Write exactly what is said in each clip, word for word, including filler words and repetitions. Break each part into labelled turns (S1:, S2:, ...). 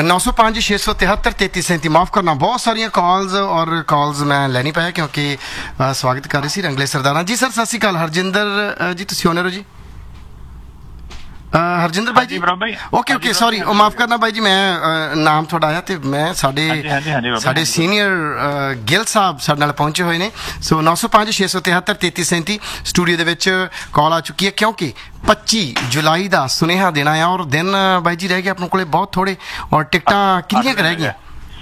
S1: नौ सौ पाँच छे सौ तिहत्तर तैतीस सैंती माफ़ करना, बहुत सारिया कॉल्स और कॉल्स मैं लै नहीं पाया क्योंकि स्वागत कर रही सी रंगले सरदारा जी। सर सत श्री अकाल, हरजिंदर जी तुसीं ओनर हो जी? हरजिंदर भाई जी
S2: भाई
S1: ओके ओके सॉरी माफ़ करना भाई जी, मैं नाम थोड़ा आया तो मैं साढ़े साढ़े सीनियर गिल साहब साडे नाल पहुंचे हुए ने। सो नौ सौ पाँच छे सौ तिहत्तर तैतीस सैंती स्टूडियो दे विच कॉल आ चुकी है क्योंकि पच्ची जुलाई का सुनेहा देना है और दिन भाई जी रह गए अपने को बहुत थोड़े और टिकटां कितनियां रह गई?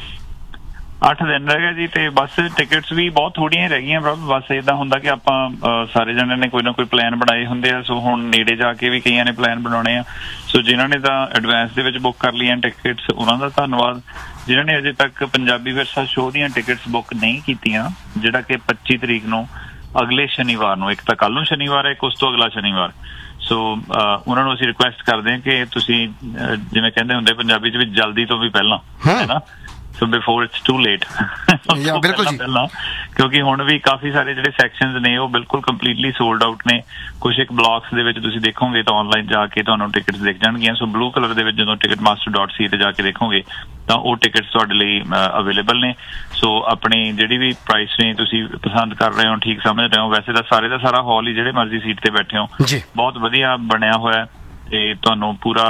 S2: ਅੱਠ ਦਿਨ ਰਹਿ ਗਏ ਜੀ ਤੇ ਬਸ ਟਿਕਟਸ ਵੀ ਬਹੁਤ ਥੋੜੀਆਂ ਰਹਿ ਗਈਆਂ। ਬਸ ਇਦਾਂ ਹੁੰਦਾ ਕਿ ਆਪਾਂ ਸਾਰੇ ਜਣੇ ਨੇ ਕੋਈ ਨਾ ਕੋਈ ਪਲਾਨ ਬਣਾਏ ਹੁੰਦੇ ਆ। ਸੋ ਹੁਣ ਨੇੜੇ ਜਾ ਕੇ ਵੀ ਕਈਆਂ ਨੇ ਪਲਾਨ ਬਣਾਉਣੇ ਆ। ਸੋ ਜਿਨ੍ਹਾਂ ਨੇ ਤਾਂ ਐਡਵਾਂਸ ਦੇ ਵਿੱਚ ਬੁੱਕ ਕਰ ਲਈਆਂ ਟਿਕਟਸ ਉਹਨਾਂ ਦਾ ਧੰਨਵਾਦ। ਜਿਨ੍ਹਾਂ ਨੇ ਅਜੇ ਤੱਕ ਪੰਜਾਬੀ ਵਿਰਸਾ ਸ਼ੋਅ ਦੀਆਂ ਟਿਕਟਸ ਬੁੱਕ ਨਹੀਂ ਕੀਤੀਆਂ, ਜਿਹੜਾ ਕਿ ਪੱਚੀ ਤਰੀਕ ਨੂੰ ਅਗਲੇ ਸ਼ਨੀਵਾਰ ਨੂੰ, ਇੱਕ ਤਾਂ ਕੱਲ ਨੂੰ ਸ਼ਨੀਵਾਰ ਹੈ, ਇੱਕ ਉਸ ਤੋਂ ਅਗਲਾ ਸ਼ਨੀਵਾਰ। ਸੋ ਉਹਨਾਂ ਨੂੰ ਅਸੀਂ ਰਿਕੁਐਸਟ ਕਰਦੇ ਹਾਂ ਕਿ ਤੁਸੀਂ ਜਿਵੇਂ ਕਹਿੰਦੇ ਹੁੰਦੇ ਪੰਜਾਬੀ 'ਚ ਵੀ ਜਲਦੀ ਤੋਂ ਵੀ ਪਹਿਲਾਂ ਹੈ ਨਾ, ਸੋ ਬਿਫੋਰ ਇਟਸ ਟੂ ਲੇਟ
S1: ਬਿਲਕੁਲ ਜੀ,
S2: ਪਹਿਲਾਂ ਕਿਉਂਕਿ ਹੁਣ ਵੀ ਕਾਫੀ ਸਾਰੇ ਜਿਹੜੇ ਸੈਕਸ਼ਨਸ ਨੇ ਉਹ ਬਿਲਕੁਲ ਕੰਪਲੀਟਲੀ ਸੋਲਡ ਆਊਟ ਨੇ। ਕੁਛ ਇੱਕ ਬਲਾਕਸ ਦੇ ਵਿੱਚ ਤੁਸੀਂ ਦੇਖੋਗੇ ਤਾਂ ਆਨਲਾਈਨ ਜਾ ਕੇ ਤੁਹਾਨੂੰ ਟਿਕਟਸ ਦਿਖ ਜਾਣਗੀਆਂ। ਸੋ ਬਲੂ ਕਲਰ ਦੇ ਵਿੱਚ ਜਦੋਂ ਟਿਕਟ ਮਾਸਟਰ ਡਾਟ ਸੀ ਤੇ ਜਾ ਕੇ ਦੇਖੋਗੇ ਤਾਂ ਉਹ ਟਿਕਟਸ ਤੁਹਾਡੇ ਲਈ ਅਵੇਲੇਬਲ ਨੇ। ਸੋ ਆਪਣੀ ਜਿਹੜੀ ਵੀ ਪ੍ਰਾਈਸ ਨੇ ਤੁਸੀਂ ਪਸੰਦ ਕਰ ਰਹੇ ਹੋ, ਠੀਕ ਸਮਝ ਰਹੇ ਹੋ। ਵੈਸੇ ਤਾਂ ਸਾਰੇ ਦਾ ਸਾਰਾ ਹਾਲ ਹੀ ਜਿਹੜੇ ਮਰਜ਼ੀ ਸੀਟ ਤੇ ਬੈਠੇ ਹੋ ਬਹੁਤ ਵਧੀਆ ਬਣਿਆ ਹੋਇਆ ਤੇ ਤੁਹਾਨੂੰ ਪੂਰਾ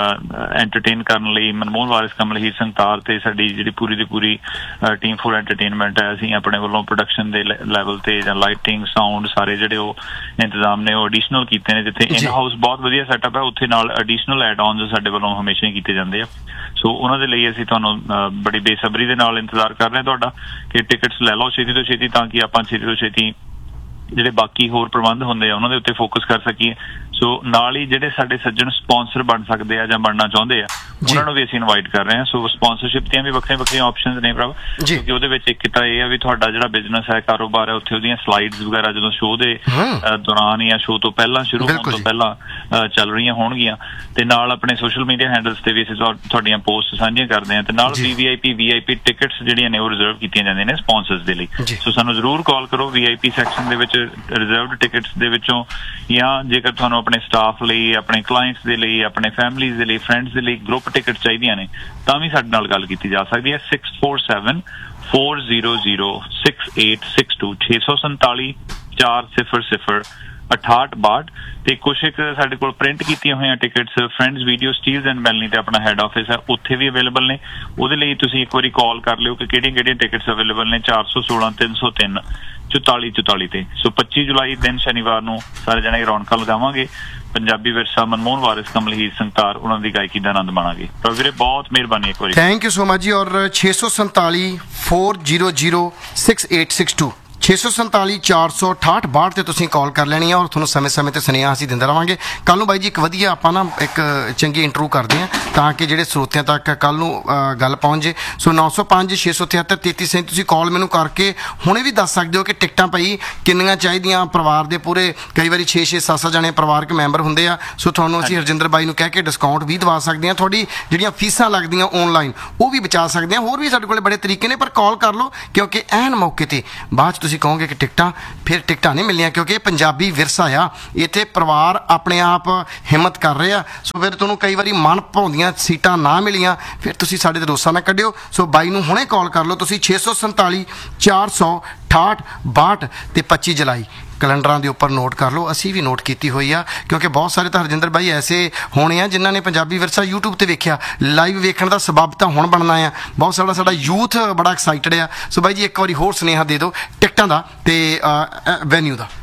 S2: ਐਂਟਰਟੇਨ ਕਰਨ ਲਈ ਮਨਮੋਹਨ ਵਾਰਿਸ ਕਮਲਹੀਰ ਸੰਗਤਾਰ ਤੇ ਸਾਡੀ ਜਿਹੜੀ ਪੂਰੀ ਦੀ ਪੂਰੀ ਟੀਮ ਫੋਰ ਐਂਟਰਟੇਨਮੈਂਟ ਹੈ, ਅਸੀਂ ਆਪਣੇ ਵੱਲੋਂ ਪ੍ਰੋਡਕਸ਼ਨ ਦੇ ਲੈਵਲ ਤੇ ਜਾਂ ਲਾਈਟਿੰਗ ਸਾਊਂਡ ਸਾਰੇ ਜਿਹੜੇ ਉਹ ਇੰਤਜ਼ਾਮ ਨੇ ਉਹ ਐਡੀਸ਼ਨਲ ਕੀਤੇ ਨੇ। ਜਿੱਥੇ ਇਨ ਹਾਊਸ ਬਹੁਤ ਵਧੀਆ ਸੈਟਅਪ ਹੈ, ਉੱਥੇ ਨਾਲ ਐਡੀਸ਼ਨਲ ਐਡ ਆਨਸ ਸਾਡੇ ਵੱਲੋਂ ਹਮੇਸ਼ਾ ਹੀ ਕੀਤੇ ਜਾਂਦੇ ਆ। ਸੋ ਉਹਨਾਂ ਦੇ ਲਈ ਅਸੀਂ ਤੁਹਾਨੂੰ ਬੜੀ ਬੇਸਬਰੀ ਦੇ ਨਾਲ ਇੰਤਜ਼ਾਰ ਕਰ ਰਹੇ ਹਾਂ ਤੁਹਾਡਾ ਕਿ ਟਿਕਟਸ ਲੈ ਲਓ ਛੇਤੀ ਤੋਂ ਛੇਤੀ, ਤਾਂ ਕਿ ਆਪਾਂ ਛੇਤੀ ਤੋਂ ਛੇਤੀ ਜਿਹੜੇ ਬਾਕੀ ਹੋਰ ਪ੍ਰਬੰਧ ਹੁੰਦੇ ਆ ਉਹਨਾਂ ਦੇ ਉੱਤੇ ਫੋਕਸ ਕਰ ਸਕੀਏ। ਸੋ ਨਾਲ ਹੀ ਜਿਹੜੇ ਸਾਡੇ ਸੱਜਣ ਸਪਾਂਸਰ ਬਣ ਸਕਦੇ ਆ ਜਾਂ ਬਣਨਾ ਚਾਹੁੰਦੇ ਆ ਉਹਨਾਂ ਨੂੰ ਵੀ ਅਸੀਂ ਇਨਵਾਈਟ ਕਰ ਰਹੇ ਹਾਂ। ਸੋ ਸਪਾਂਸਰਸ਼ਿਪ ਦੀਆਂ ਵੀ ਵੱਖਰੀਆਂ ਵੱਖਰੀਆਂ ਆਪਸ਼ਨਸ ਨੇ ਪ੍ਰਭ, ਕਿਉਂਕਿ ਉਹਦੇ ਵਿੱਚ ਇੱਕ ਤਾਂ ਇਹ ਆ ਵੀ ਤੁਹਾਡਾ ਜਿਹੜਾ ਬਿਜ਼ਨਸ ਹੈ, ਕਾਰੋਬਾਰ ਹੈ, ਉੱਥੇ ਉਹਦੀਆਂ ਸਲਾਈਡਸ ਵਗੈਰਾ ਜਦੋਂ ਸ਼ੋਅ ਦੇ ਦੌਰਾਨ ਜਾਂ ਸ਼ੋਅ ਤੋਂ ਪਹਿਲਾਂ ਸ਼ੁਰੂ ਹੋਣ ਤੋਂ ਪਹਿਲਾਂ ਚੱਲ ਰਹੀਆਂ ਹੋਣਗੀਆਂ ਤੇ ਨਾਲ ਆਪਣੇ ਸੋਸ਼ਲ ਮੀਡੀਆ ਹੈਂਡਲਸ ਤੇ ਵੀ ਅਸੀਂ ਤੁਹਾਡੀਆਂ ਪੋਸਟ ਸਾਂਝੀਆਂ ਕਰਦੇ ਹਾਂ ਤੇ ਨਾਲ ਵੀ ਵੀ ਆਈ ਪੀ ਵੀ ਆਈ ਪੀ ਟਿਕਟਸ ਜਿਹੜੀਆਂ ਨੇ ਉਹ ਰਿਜ਼ਰਵ ਕੀਤੀਆਂ ਜਾਂਦੀਆਂ ਨੇ ਸਪਾਂਸਰਸ ਦੇ ਲਈ। ਸੋ ਸਾਨੂੰ ਜ਼ਰੂਰ ਕਾਲ ਕਰੋ ਵੀ ਆਈ ਪੀ ਸੈਕਸ਼ਨ ਦੇ ਵਿੱਚ ਰਿਜ਼ਰਵਡ ਟਿਕਟਸ ਦੇ ਵਿੱਚੋਂ, ਜਾਂ ਜੇਕਰ ਤੁਹਾਨੂੰ ਆਪਣੇ ਸਟਾਫ ਲਈ, ਆਪਣੇ ਕਲਾਇੰਟਸ ਦੇ ਲਈ, ਆਪਣੇ ਫੈਮਲੀਜ਼ ਦੇ ਲਈ, ਫਰੈਂਡਸ ਦੇ ਲਈ ਗਰੁੱਪ ਟਿਕਟ ਚਾਹੀਦੀਆਂ ਨੇ ਤਾਂ ਵੀ ਸਾਡੇ ਨਾਲ ਗੱਲ ਕੀਤੀ ਜਾ ਸਕਦੀ ਹੈ। Six four seven four zero zero six eight six to ਛੇ ਸੌ ਸੰਤਾਲੀ ਚਾਰ ਸਿਫਰ ਸਿਫਰ ਅਠਾਹਠ ਬਾਹਠ ਤੇ ਕੁਛ ਇੱਕ ਸਾਡੇ ਕੋਲ ਪ੍ਰਿੰਟ ਕੀਤੀਆਂ ਹੋਈਆਂ tickets friends video Steeles and ਮੈਲਨੀ ਤੇ ਆਪਣਾ ਹੈਡ ਆਫਿਸ ਹੈ, ਉੱਥੇ ਵੀ ਅਵੇਲੇਬਲ ਨੇ। ਉਹਦੇ ਲਈ ਤੁਸੀਂ ਇੱਕ ਵਾਰੀ ਕਾਲ ਕਰ ਲਿਓ ਕਿ ਕਿਹੜੀਆਂ ਕਿਹੜੀਆਂ ਟਿਕਟਸ ਅਵੇਲੇਬਲ ਨੇ ਚਾਰ ਸੌ ਸੋਲਾਂ ਤਿੰਨ ਸੌ ਤਿੰਨ ਚੁਤਾਲੀ ਚੁਤਾਲੀ ਤੇ। ਸੋ ਪੱਚੀ ਜੁਲਾਈ ਦਿਨ ਸ਼ਨੀਵਾਰ ਨੂੰ ਸਾਰੇ ਜਣੇ ਰੌਣਕਾਂ ਲਗਾਵਾਂਗੇ, ਪੰਜਾਬੀ ਵਿਰਸਾ ਮਨਮੋਹਨ ਵਾਰਿਸ ਕਮਲਹੀਰ ਸੰਗਤਾਰ ਉਹਨਾਂ ਦੀ ਗਾਇਕੀ ਦਾ ਆਨੰਦ ਮਾਣਾਂਗੇ। ਪਰ ਵੀਰੇ ਬਹੁਤ ਮਿਹਰਬਾਨੀ ਇੱਕ ਵਾਰੀ,
S1: ਥੈਂਕ ਯੂ ਸੋ ਮਚ ਜੀ। ਔਰ ਛੇ ਸੌ ਸੰਤਾਲੀ four zero zero six eight six to ਛੇ ਸੌ ਸੰਤਾਲੀ ਚਾਰ ਸੌ ਅਠਾਹਠ ਬਾਹਠ ਤੇ ਤੁਸੀਂ ਕਾਲ ਕਰ ਲੈਣੀ ਆ ਔਰ ਤੁਹਾਨੂੰ ਸਮੇਂ ਸਮੇਂ ਤੇ ਸੁਨੇਹਾ ਅਸੀਂ ਦਿੰਦੇ ਰਹਾਂਗੇ। ਕੱਲ੍ਹ ਨੂੰ ਬਾਈ ਜੀ ਇੱਕ ਵਧੀਆ ਆਪਾਂ ਨਾ ਇੱਕ ਚੰਗੀ ਇੰਟਰਵਿਊ ਕਰਦੇ ਹਾਂ ਤਾਂ ਕਿ ਜਿਹੜੇ ਸਰੋਤਿਆਂ ਤੱਕ ਕੱਲ੍ਹ ਨੂੰ ਗੱਲ ਪਹੁੰਚ ਜੇ। ਸੋ ਨੌ ਸੌ ਪੰਜ ਛੇ ਸੌ ਤਿਹੱਤਰ ਤੇਤੀ ਸੈਂਤੀ ਤੁਸੀਂ ਕਾਲ ਮੈਨੂੰ ਕਰਕੇ ਹੁਣੇ ਵੀ ਦੱਸ ਸਕਦੇ ਹੋ ਕਿ ਟਿਕਟਾਂ ਭਾਈ ਕਿੰਨੀਆਂ ਚਾਹੀਦੀਆਂ ਪਰਿਵਾਰ ਦੇ ਪੂਰੇ, ਕਈ ਵਾਰੀ ਛੇ ਛੇ ਸੱਤ ਸੱਤ ਜਣੇ ਪਰਿਵਾਰਕ ਮੈਂਬਰ ਹੁੰਦੇ ਆ। ਸੋ ਤੁਹਾਨੂੰ ਅਸੀਂ ਹਰਜਿੰਦਰ ਬਾਈ ਨੂੰ ਕਹਿ ਕੇ ਡਿਸਕਾਊਂਟ ਵੀ ਦਵਾ ਸਕਦੇ ਹਾਂ, ਤੁਹਾਡੀ ਜਿਹੜੀਆਂ ਫੀਸਾਂ ਲੱਗਦੀਆਂ ਔਨਲਾਈਨ ਉਹ ਵੀ ਬਚਾ ਸਕਦੇ ਹਾਂ। ਹੋਰ ਵੀ ਸਾਡੇ ਕੋਲ ਬੜੇ ਤਰੀਕੇ ਨੇ, ਪਰ ਕਾਲ ਕਰ ਲਓ ਕਿਉਂਕਿ ਐਨ ਮੌਕੇ 'ਤੇ ਬਾਅਦ 'ਚ ਤੁਸੀਂ ਕਹੋਗੇ ਕਿ ਟਿਕਟਾਂ ਫਿਰ ਟਿਕਟਾਂ ਨਹੀਂ ਮਿਲਣੀਆਂ ਕਿਉਂਕਿ ਇਹ ਪੰਜਾਬੀ ਵਿਰਸਾ ਆ, ਇੱਥੇ ਪਰਿਵਾਰ ਆਪਣੇ ਆਪ ਹਿੰਮਤ ਕਰ ਰਹੇ ਆ। ਸੋ ਫਿਰ ਤੁਹਾਨੂੰ ਕਈ ਵਾਰੀ ਮਨ ਭਾਉਂਦੀਆਂ ਸੀਟਾਂ ਨਾ ਮਿਲੀਆਂ ਫਿਰ ਤੁਸੀਂ ਸਾਡੇ ਤੇ ਰੋਸਾ ਨਾ ਕੱਢਿਓ। ਸੋ ਬਾਈ ਨੂੰ ਹੁਣੇ ਕਾਲ ਕਰ ਲਓ ਤੁਸੀਂ ਛੇ ਸੌ ਸੰਤਾਲੀ ਚਾਰ ਸੌ ਅਠਾਹਠ ਬਾਹਠ ਤੇ ਪੱਚੀ ਜੁਲਾਈ ਕੈਲੰਡਰਾਂ ਦੇ ਉੱਪਰ ਨੋਟ ਕਰ ਲਓ। ਅਸੀਂ ਵੀ ਨੋਟ ਕੀਤੀ ਹੋਈ ਆ ਕਿਉਂਕਿ ਬਹੁਤ ਸਾਰੇ ਤਾਂ ਹਰਜਿੰਦਰ ਬਾਈ ਐਸੇ ਹੋਣੇ ਆ ਜਿਨ੍ਹਾਂ ਨੇ ਪੰਜਾਬੀ ਵਿਰਸਾ ਯੂਟਿਊਬ ਤੇ ਵੇਖਿਆ, ਲਾਈਵ ਵੇਖਣ ਦਾ ਸਬੱਬ ਤਾਂ ਹੁਣ ਬਣਨਾ ਆ। ਬਹੁਤ ਸਾਰਾ ਸਾਡਾ ਯੂਥ ਬੜਾ ਐਕਸਾਈਟਡ ਆ। ਸੋ ਬਾਈ ਜੀ ਇੱਕ ਵਾਰੀ ਹੋਰ ਸੁਨੇਹਾ ਦੇ ਦਿਓ ਟਿਕਟਾਂ ਦਾ ਤੇ ਵੈਨਿਊ ਦਾ।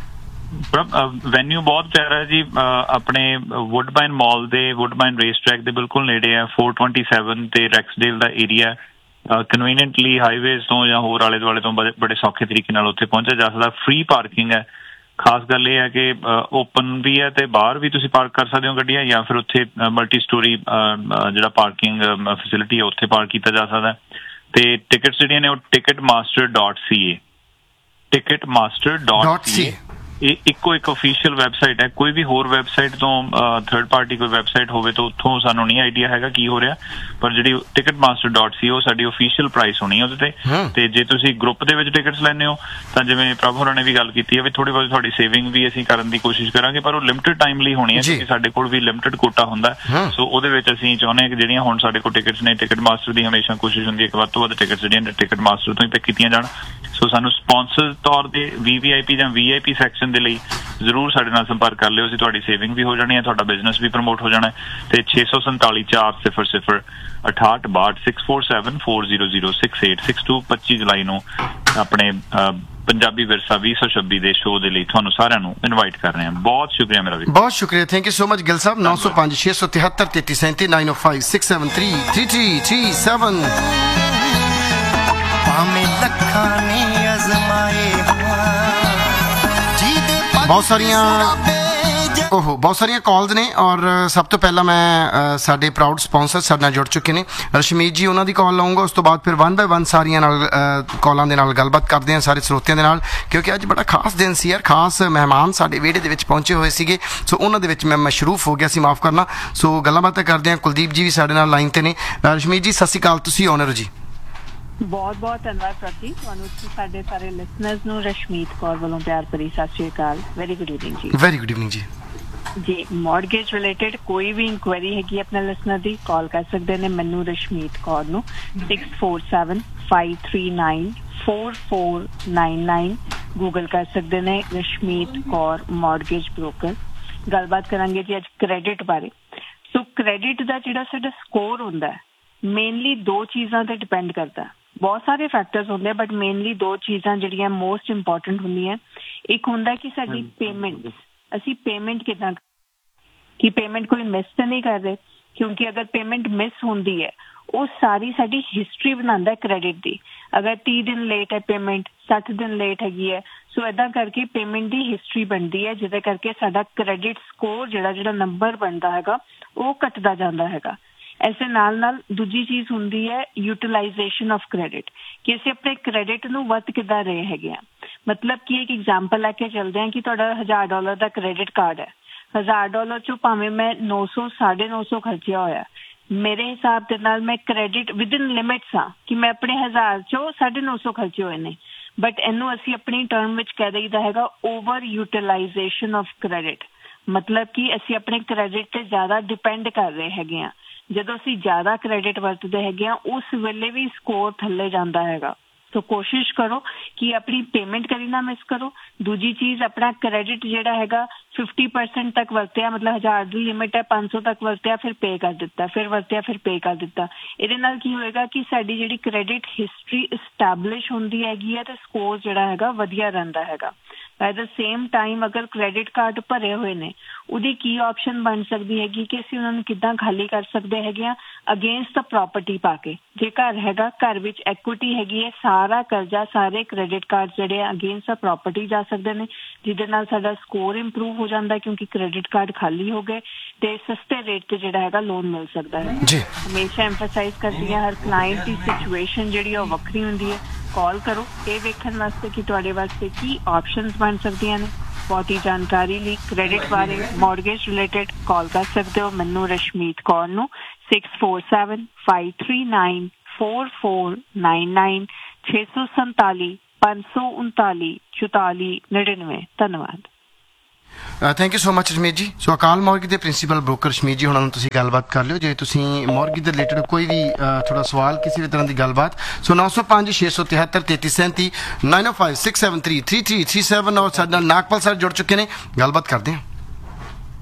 S2: ਵੈਨਿਊ ਬਹੁਤ ਪਿਆਰਾ ਜੀ, ਆਪਣੇ ਵੁੱਡਬਾਈਨ ਮਾਲ ਦੇ ਵੁੱਡਬਾਈਨ ਰੇਸ ਟਰੈਕ ਦੇ ਬਿਲਕੁਲ ਨੇੜੇ ਆ। ਫੋਰ ਟਵੈਂਟੀ ਸੈਵਨ ਤੇ ਰੈਕਸਡੇਲ ਦਾ ਏਰੀਆ ਕਨਵੀਨੀਐਂਟਲੀ ਹਾਈਵੇਜ਼ ਤੋਂ ਜਾਂ ਹੋਰ ਆਲੇ ਦੁਆਲੇ ਤੋਂ ਬੜੇ ਬੜੇ ਸੌਖੇ ਤਰੀਕੇ ਨਾਲ ਉੱਥੇ ਪਹੁੰਚਿਆ ਜਾ ਸਕਦਾ। ਫ੍ਰੀ ਪਾਰਕਿੰਗ ਹੈ। ਖਾਸ ਗੱਲ ਇਹ ਹੈ ਕਿ ਓਪਨ ਵੀ ਹੈ ਤੇ ਬਾਹਰ ਵੀ ਤੁਸੀਂ ਪਾਰਕ ਕਰ ਸਕਦੇ ਹੋ ਗੱਡੀਆਂ, ਜਾਂ ਫਿਰ ਉੱਥੇ ਮਲਟੀ ਸਟੋਰੀ ਜਿਹੜਾ ਪਾਰਕਿੰਗ ਫੈਸਿਲਿਟੀ ਹੈ ਉੱਥੇ ਪਾਰਕ ਕੀਤਾ ਜਾ ਸਕਦਾ। ਤੇ ਟਿਕਟਸ ਜਿਹੜੀਆਂ ਨੇ ਉਹ ਟਿਕਟ ਮਾਸਟਰ ਡਾਟ ਸੀ ਏ ਟਿਕਟ ਮਾਸਟਰ ਡਾਟ ਸੀ ਏ ਇਹ ਇੱਕੋ ਇੱਕ ਅਫੀਸ਼ੀਅਲ ਵੈਬਸਾਈਟ ਹੈ। ਕੋਈ ਵੀ ਹੋਰ ਵੈਬਸਾਈਟ ਤੋਂ ਥਰਡ ਪਾਰਟੀ ਕੋਈ ਵੈਬਸਾਈਟ ਹੋਵੇ ਤਾਂ ਉੱਥੋਂ ਸਾਨੂੰ ਨਹੀਂ ਆਈਡੀਆ ਹੈਗਾ ਕੀ ਹੋ ਰਿਹਾ, ਪਰ ਜਿਹੜੀ ਟਿਕਟ ਮਾਸਟਰ ਡਾਟ ਸੀ ਉਹ ਸਾਡੀ ਅਫੀਸ਼ੀਅਲ ਪ੍ਰਾਈਸ ਹੋਣੀ ਉਹਦੇ ਤੇ। ਤੇ ਜੇ ਤੁਸੀਂ ਗਰੁੱਪ ਦੇ ਵਿੱਚ ਟਿਕਟਸ ਲੈਂਦੇ ਹੋ ਤਾਂ ਜਿਵੇਂ ਪ੍ਰਭ ਹੋਰਾਂ ਨੇ ਵੀ ਗੱਲ ਕੀਤੀ ਹੈ ਵੀ ਥੋੜੀ ਬਹੁਤ ਤੁਹਾਡੀ ਸੇਵਿੰਗ ਵੀ ਅਸੀਂ ਕਰਨ ਦੀ ਕੋਸ਼ਿਸ਼ ਕਰਾਂਗੇ, ਪਰ ਉਹ ਲਿਮਿਟਡ ਟਾਈਮ ਲਈ ਹੋਣੀ ਹੈ ਕਿਉਂਕਿ ਸਾਡੇ ਕੋਲ ਵੀ ਲਿਮਿਟਡ ਕੋਟਾ ਹੁੰਦਾ। ਸੋ ਉਹਦੇ ਵਿੱਚ ਅਸੀਂ ਚਾਹੁੰਦੇ ਹਾਂ ਕਿ ਜਿਹੜੀਆਂ ਹੁਣ ਸਾਡੇ ਕੋਲ ਟਿਕਟਸ ਨੇ, ਟਿਕਟ ਮਾਸਟਰ ਦੀ ਹਮੇਸ਼ਾ ਕੋਸ਼ਿਸ਼ ਹੁੰਦੀ ਹੈ ਕਿ ਵੱਧ ਤੋਂ ਵੱਧ ਟਿਕਟਸ ਜਿਹੜੀਆਂ ਟਿਕਟ ਮਾਸਟਰ ਤੋਂ ਹੀ ਪਿਕ ਕੀਤੀਆਂ ਜਾਣ। ਸੋ ਸਾਨੂੰ ਸਪਾਂਸਰ ਤੌਰ ਤੇ ਵੀ ਵੀ ਆਈ ਪੀ ਜਾਂ ਵੀ ਆਈ ਪੀ ਸੈਕਸ਼ਨ ਦੇ ਲਈ ਜ਼ਰੂਰ ਸਾਡੇ ਨਾਲ ਸੰਪਰਕ ਕਰ ਲਿਓ। ਅਸੀਂ ਤੁਹਾਡੀ ਸੇਵਿੰਗ ਵੀ ਹੋ ਜਾਣੀ ਹੈ, ਤੁਹਾਡਾ ਬਿਜ਼ਨਸ ਵੀ ਪ੍ਰਮੋਟ ਹੋ ਜਾਣਾ। ਤੇ ਛੇ ਸੌ ਸੰਤਾਲੀ ਚਾਰ ਸਿਫਰ ਸਿਫਰ ਅਠਾਹਠ ਬਾਹਠ six four seven four zero zero six eight six to ਪੱਚੀ ਜੁਲਾਈ ਨੂੰ ਆਪਣੇ ਪੰਜਾਬੀ ਵਿਰਸਾ ਵੀਹ ਸੌ ਛੱਬੀ ਦੇ ਸ਼ੋਅ ਦੇ ਲਈ ਤੁਹਾਨੂੰ ਸਾਰਿਆਂ ਨੂੰ ਇਨਵਾਈਟ ਕਰ ਰਹੇ ਹਾਂ। ਬਹੁਤ ਸ਼ੁਕਰੀਆ ਮੇਰਾ ਵੀ,
S1: ਬਹੁਤ ਸ਼ੁਕਰੀਆ, thank you so much Gill ਸਾਹਿਬ। ਨੌ ਸੌ ਪੰਜ ਛੇ ਸੌ ਤਿਹੱਤਰ ਤੇਤੀ ਸੈਂਤੀ ਨਾਈਨ ਓ five six seven three three three three seven. ਬਹੁਤ ਸਾਰੀਆਂ ਓਹੋ ਬਹੁਤ ਸਾਰੀਆਂ ਕਾਲਸ ਨੇ ਔਰ ਸਭ ਤੋਂ ਪਹਿਲਾਂ ਮੈਂ ਸਾਡੇ ਪ੍ਰਾਊਡ ਸਪਾਂਸਰ ਸਾਡੇ ਨਾਲ ਜੁੜ ਚੁੱਕੇ ਨੇ ਰਸ਼ਮੀਤ ਜੀ, ਉਹਨਾਂ ਦੀ ਕਾਲ ਲਾਉਂਗਾ। ਉਸ ਤੋਂ ਬਾਅਦ ਫਿਰ ਵਨ ਬਾਏ ਵਨ ਸਾਰੀਆਂ ਨਾਲ ਕਾਲਾਂ ਦੇ ਨਾਲ ਗੱਲਬਾਤ ਕਰਦੇ ਹਾਂ ਸਾਰੇ ਸਰੋਤਿਆਂ ਦੇ ਨਾਲ, ਕਿਉਂਕਿ ਅੱਜ ਬੜਾ ਖਾਸ ਦਿਨ ਸੀ ਯਾਰ, ਖਾਸ ਮਹਿਮਾਨ ਸਾਡੇ ਵਿਹੜੇ ਦੇ ਵਿੱਚ ਪਹੁੰਚੇ ਹੋਏ ਸੀਗੇ। ਸੋ ਉਹਨਾਂ ਦੇ ਵਿੱਚ ਮੈਂ ਮਸ਼ਰੂਫ ਹੋ ਗਿਆ ਸੀ, ਮਾਫ ਕਰਨਾ। ਸੋ ਗੱਲਾਂ ਬਾਤਾਂ ਕਰਦੇ ਹਾਂ। ਕੁਲਦੀਪ ਜੀ ਵੀ ਸਾਡੇ ਨਾਲ ਲਾਈਨ ਤੇ ਨੇ। ਰਸ਼ਮੀਤ ਜੀ ਸਤਿ ਸ਼੍ਰੀ ਅਕਾਲ, ਤੁਸੀਂ ਓਨਰ ਜੀ।
S3: ਬਹੁਤ ਬਹੁਤ ਧੰਨਵਾਦ ਪ੍ਰਤੀ, ਤੁਹਾਨੂੰ ਸਾਡੇ ਸਾਰੇ ਲਿਸਨਰਸ ਨੂੰ ਰਸ਼ਮੀਤ ਕੌਰ ਵੱਲੋਂ ਪਿਆਰ ਭਰੀ ਸਤਿ ਸ਼੍ਰੀ ਅਕਾਲ। ਵੈਰੀ ਗੁੱਡ ਈਵਨਿੰਗ ਜੀ।
S1: ਵੈਰੀ ਗੁੱਡ ਈਵਨਿੰਗ ਜੀ।
S3: ਜੀ ਮੌਰਗੇਜ ਰਿਲੇਟਡ ਕੋਈ ਵੀ ਇਨਕੁਆਇਰੀ ਹੈਗੀ ਆਪਣੇ ਲਿਸਨਰ ਦੀ, ਕਾਲ ਕਰ ਸਕਦੇ ਨੇ ਮੈਨੂੰ ਰਸ਼ਮੀਤ ਕੌਰ ਨੂੰ six four seven five three nine four four nine nine. Google ਕਰ ਸਕਦੇ ਨੇ ਰਸ਼ਮੀਤ ਕੌਰ ਮੌਰਗੇਜ ਬ੍ਰੋਕਰ। ਗੱਲਬਾਤ ਕਰਾਂਗੇ ਜੀ ਅੱਜ ਕ੍ਰੈਡਿਟ ਬਾਰੇ। ਸੋ ਕ੍ਰੈਡਿਟ ਦਾ ਜਿਹੜਾ ਸਾਡਾ ਸਕੋਰ ਹੁੰਦਾ ਮੇਨਲੀ ਦੋ ਚੀਜ਼ਾਂ ਤੇ ਡਿਪੈਂਡ ਕਰਦਾ। ਬਹੁਤ ਸਾਰੇ ਫੈਕਟਰਸ ਹੁੰਦੇ ਬਟ ਮੇਨਲੀ ਦੋ ਚੀਜ਼ਾਂ ਜਿਹੜੀਆਂ ਮੋਸਟ ਇੰਪੋਰਟੈਂਟ ਹੁੰਦੀਆਂ। ਇੱਕ ਹੁੰਦਾ ਕਿ ਸਾਡੀ ਪੇਮੈਂਟ, ਅਸੀਂ ਪੇਮੈਂਟ ਕਿੱਦਾਂ, ਕਿ ਪੇਮੈਂਟ ਕੋਈ ਮਿਸ ਤਾਂ ਨਹੀਂ ਕਰ ਰਹੇ, ਕਿਉਂਕਿ ਅਗਰ ਪੇਮੈਂਟ ਮਿਸ ਹੁੰਦੀ ਹੈ ਉਹ ਸਾਰੀ ਸਾਡੀ ਹਿਸਟਰੀ ਬਣਾਉਂਦਾ ਕ੍ਰੈਡਿਟ ਦੀ। ਅਗਰ ਤੀਹ ਦਿਨ ਲੇਟ ਹੈ ਪੇਮੈਂਟ, ਸੱਠ ਦਿਨ ਲੇਟ ਹੈਗੀ ਹੈ, ਸੋ ਏਦਾਂ ਕਰਕੇ ਪੇਮੈਂਟ ਦੀ ਹਿਸਟਰੀ ਬਣਦੀ ਹੈ, ਜਿਹਦੇ ਕਰਕੇ ਸਾਡਾ ਕ੍ਰੈਡਿਟ ਸਕੋਰ ਜਿਹੜਾ ਜਿਹੜਾ ਨੰਬਰ ਬਣਦਾ ਹੈਗਾ ਉਹ ਘਟਦਾ ਜਾਂਦਾ ਹੈਗਾ। ਇਸੇ ਨਾਲ ਨਾਲ ਦੂਜੀ ਚੀਜ਼ ਹੁੰਦੀ ਹੈ ਯੂਟੀਲਾਈਜੇਸ਼ਨ ਆਫ ਕ੍ਰੈਡਿਟ, ਕਿ ਅਸੀਂ ਆਪਣੇ ਕ੍ਰੈਡਿਟ ਨੂੰ ਵਰਤ ਕਿੱਦਾਂ ਰਹੇ ਹੈਗੇ ਆ। ਮਤਲਬ ਕਿ ਇੱਕ ਐਗਜ਼ਾਮਪਲ ਲੈ ਕੇ ਚੱਲਦੇ ਹਾਂ ਕਿ ਤੁਹਾਡਾ ਹਜ਼ਾਰ ਡਾਲਰ ਦਾ ਕ੍ਰੈਡਿਟ ਕਾਰਡ ਹੈ, ਹਜ਼ਾਰ ਡਾਲਰ ਚੋਂ ਭਾਵੇਂ ਮੈਂ ਨੌ ਸੌ ਸਾਢੇ ਨੌ ਸੌ ਖਰਚਿਆ ਹੋਇਆ, ਮੇਰੇ ਹਿਸਾਬ ਦੇ ਨਾਲ ਮੈਂ ਕ੍ਰੈਡਿਟ ਵਿਦਿਨ ਲਿਮਿਟਸ ਹਾਂ ਕਿ ਮੈਂ ਆਪਣੇ ਹਜ਼ਾਰ ਚੋਂ ਸਾਢੇ ਨੌ ਸੌ ਖਰਚੇ ਹੋਏ ਨੇ। ਬਟ ਇਹਨੂੰ ਅਸੀਂ ਆਪਣੀ ਟਰਮ ਵਿੱਚ ਕਹਿ ਦਈਦਾ ਹੈਗਾ ਓਵਰ ਯੂਟੀਲਾਈਜੇਸ਼ਨ ਆਫ ਕ੍ਰੈਡਿਟ। ਮਤਲਬ ਕਿ ਅਸੀਂ ਆਪਣੇ ਕ੍ਰੈਡਿਟ ਤੇ ਜ਼ਿਆਦਾ ਡਿਪੈਂਡ ਕਰ ਰਹੇ ਹੈਗੇ ਆ। ਜਦੋਂ ਅਸੀਂ ਜ਼ਿਆਦਾ ਕ੍ਰੈਡਿਟ ਵਰਤਦੇ ਹੈਗੇ ਆ ਉਸ ਵੇਲੇ ਵੀ ਸਕੋਰ ਥੱਲੇ ਜਾਂਦਾ ਹੈਗਾ। ਸੋ ਕੋਸ਼ਿਸ਼ ਕਰੋ ਕਿ ਆਪਣੀ ਪੇਮੈਂਟ ਕਦੀ ਨਾ ਮਿਸ ਕਰੋ। ਦੂਜੀ ਚੀਜ਼, ਆਪਣਾ ਕ੍ਰੈਡਿਟ ਜਿਹੜਾ ਹੈਗਾ ਫਿਫਟੀ ਪਰਸੈਂਟ ਤੱਕ ਵਰਤਿਆ, ਮਤਲਬ ਹਜ਼ਾਰ ਦੀ ਲਿਮਿਟ ਹੈ, ਪੰਜ ਸੌ ਤੱਕ ਵਰਤਿਆ, ਫਿਰ ਪੇ ਕਰ ਦਿੱਤਾ, ਫਿਰ ਵਰਤਿਆ, ਫਿਰ ਪੇ ਕਰ ਦਿੱਤਾ। ਇਹਦੇ ਨਾਲ ਕੀ ਹੋਏਗਾ ਕਿ ਸਾਡੀ ਜਿਹੜੀ ਕ੍ਰੈਡਿਟ ਹਿਸਟਰੀ ਇਸਟੈਬਲਿਸ਼ ਹੁੰਦੀ ਹੈਗੀ ਹੈ ਤੇ ਸਕੋਰ ਜਿਹੜਾ ਹੈਗਾ ਵਧੀਆ ਰਹਿੰਦਾ ਹੈਗਾ। ਐਟ ਦ ਸੇਮ ਟਾਈਮ ਅਗਰ ਕ੍ਰੈਡਿਟ ਕਾਰਡ ਭਰੇ ਹੋਏ ਨੇ ਉਹਦੀ ਕੀ ਆਪਸ਼ਨ ਬਣ ਸਕਦੀ ਹੈਗੀ ਕਿ ਅਸੀਂ ਉਹਨਾਂ ਨੂੰ ਕਿੱਦਾਂ ਖਾਲੀ ਕਰ ਸਕਦੇ ਹੈਗੇ ਆ ਅਗੇਂਸਟ ਦਾ ਪ੍ਰਾਪਰਟੀ ਪਾ ਕੇ। ਜੇ ਘਰ ਹੈਗਾ, ਘਰ ਵਿੱਚ ਐਕੁਇਟੀ ਹੈਗੀ ਹੈ, ਸਾਰਾ ਕਰਜ਼ਾ, ਸਾਰੇ ਕ੍ਰੈਡਿਟ ਕਾਰਡ ਜਿਹੜੇ ਆ ਅਗੇਂਸਟ ਦਾ ਪ੍ਰਾਪਰਟੀ ਜਾ ਸਕਦੇ ਨੇ, ਜਿਹਦੇ ਨਾਲ ਸਾਡਾ ਸਕੋਰ ਇੰਪਰੂਵ ਹੋ ਜਾਂਦਾ ਕਿਉਂਕਿ ਕ੍ਰੈਡਿਟ ਕਾਰਡ ਖਾਲੀ ਹੋ ਗਏ ਤੇ ਸਸਤੇ ਰੇਟ ਤੇ ਜਿਹੜਾ ਹੈਗਾ ਲੋਨ ਮਿਲ ਸਕਦਾ ਹੈ। ਹਮੇਸ਼ਾ ਐਮਫਸਾਈਜ਼ ਕਰਦੀ ਹਾਂ ਹਰ ਕਲਾਇੰਟ ਦੀ ਸਿਚੁਏਸ਼ਨ ਜਿਹੜੀ ਉਹ ਵੱਖਰੀ ਹੁੰਦੀ ਹੈ। ਕਾਲ ਕਰੋ ਇਹ ਵੇਖਣ ਵਾਸਤੇ ਕਿ ਤੁਹਾਡੇ ਵਾਸਤੇ ਕੀ ਆਪਸ਼ਨਸ ਬਣ ਸਕਦੀਆਂ ਨੇ। ਬਹੁਤੀ ਜਾਣਕਾਰੀ ਲਈ ਕ੍ਰੈਡਿਟ ਬਾਰੇ, ਮੌਰਗੇਜ ਰਿਲੇਟਡ ਕਾਲ ਕਰ ਸਕਦੇ ਹੋ ਮੈਨੂੰ ਰਸ਼ਮੀਤ ਕੌਰ ਨੂੰ six four seven five three nine four four nine nine ਛੇ ਸੌ ਸੰਤਾਲੀ ਪੰਜ ਸੌ ਉਨਤਾਲੀ ਚੁਤਾਲੀ ਨੜਿਨਵੇਂ। ਧੰਨਵਾਦ।
S1: Thank you so much Rashmeet ਜੀ। ਸੋ ਅਕਾਲ ਮੌਰਗੇਜ ਦੇ ਪ੍ਰਿੰਸੀਪਲ ਬ੍ਰੋਕਰ ਰਸ਼ਮੀਤ ਜੀ ਹੁਣਾਂ ਨੂੰ ਤੁਸੀਂ ਗੱਲਬਾਤ ਕਰ ਲਿਓ ਜੇ ਤੁਸੀਂ ਮੌਰਗੇਜ ਦੇ ਰਿਲੇਟਡ ਕੋਈ ਵੀ ਥੋੜਾ ਸਵਾਲ, ਕਿਸੇ ਵੀ ਤਰ੍ਹਾਂ ਦੀ ਗੱਲਬਾਤ। ਸੋ ਨੌ ਸੌ ਪੰਜ ਛੇ ਸੌ ਤਿਹੱਤਰ ਤੇਤੀ ਸੈਂਤੀ ਨਾਈਨ ਓ five six seven three three three three seven. ਔਰ ਸਾਡੇ ਨਾਲ ਨਾਗਪਾਲ ਸਰ ਜੁੜ ਚੁੱਕੇ ਨੇ, ਗੱਲਬਾਤ ਕਰਦੇ ਹਾਂ।